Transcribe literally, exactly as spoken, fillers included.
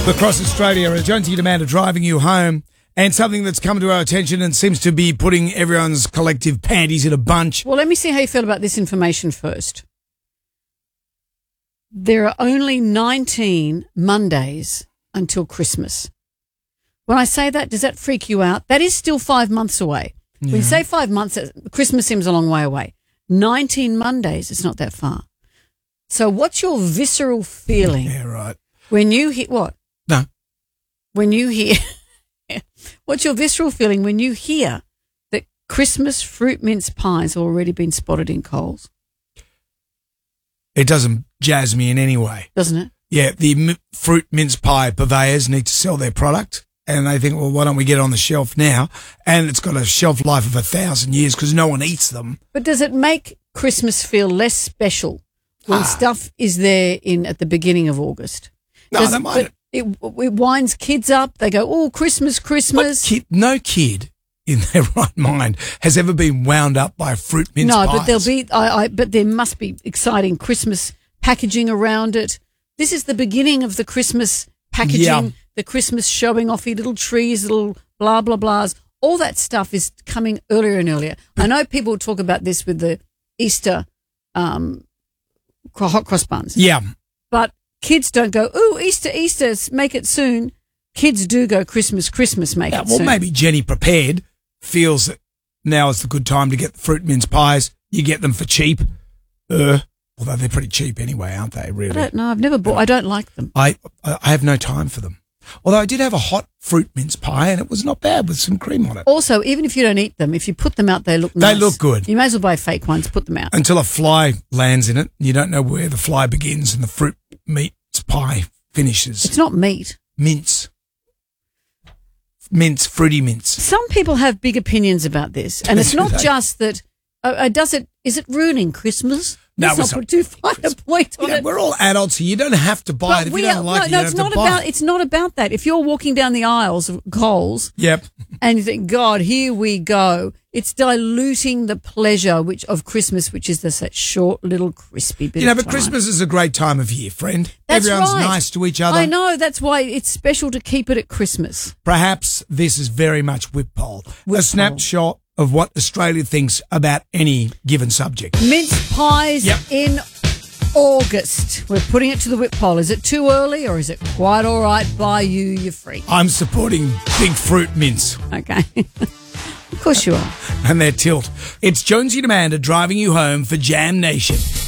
Across Australia, Jonesy Demand driving you home, and something that's come to our attention and seems to be putting everyone's collective panties in a bunch. Well, let me see how you feel about this information first. There are only nineteen Mondays until Christmas. When I say that, does that freak you out? That is still five months away. Yeah. When you say five months, Christmas seems a long way away. nineteen Mondays, it's not that far. So what's your visceral feeling? Yeah, right. When you hear, what? No. When you hear, what's your visceral feeling when you hear that Christmas fruit mince pies have already been spotted in Coles? It doesn't jazz me in any way. Doesn't it? Yeah, the m- fruit mince pie purveyors need to sell their product, and they think, well, why don't we get it on the shelf now? And it's got a shelf life of a thousand years because no one eats them. But does it make Christmas feel less special when ah. stuff is there in at the beginning of August? No, does, they might. It, it winds kids up. They go, oh, Christmas, Christmas. Kid, no kid in their right mind has ever been wound up by fruit mince no, pies. No, but there'll be. I, I, but there must be exciting Christmas packaging around it. This is the beginning of the Christmas packaging, yeah. the Christmas showing off your little trees, little blah blah blahs. All that stuff is coming earlier and earlier. I know people talk about this with the Easter um, hot cross buns. Yeah, but kids don't go, ooh, Easter, Easter, make it soon. Kids do go Christmas, Christmas, make yeah, it well, soon. Well, maybe Jenny Prepared feels that now is the good time to get the fruit mince pies. You get them for cheap. Uh, although they're pretty cheap anyway, aren't they, really? I don't know. I've never bought. I don't like them. I I have no time for them. Although I did have a hot fruit mince pie and it was not bad with some cream on it. Also, even if you don't eat them, if you put them out, they look nice. They look good. You may as well buy fake ones, put them out. Until a fly lands in it. You don't know where the fly begins and the fruit mince pie finishes. It's not meat. Mince. Mince, fruity mince. Some people have big opinions about this. And it's not just that, uh, does it, is it ruining Christmas? No, Let's not put too fine a point on yeah, it. We're all adults here. You don't have to buy but it if we you don't are, like no, it. No, you it's don't not have to about. buy it. It's not about that. If you're walking down the aisles of Coles, yep, and you think, God, here we go. It's diluting the pleasure which of Christmas, which is this that short little crispy bit. You know, of but time. Christmas is a great time of year, friend. That's Everyone's right. nice to each other. I know. That's why it's special to keep it at Christmas. Perhaps this is very much whip poll, Whip a snapshot poll. of what Australia thinks about any given subject. Mince pies yep. in August. We're putting it to the whip poll. Is it too early or is it quite all right by you, you freak? I'm supporting big fruit mince. Okay. Of course you are. And their tilt. It's Jonesy and Amanda driving you home for Jam Nation.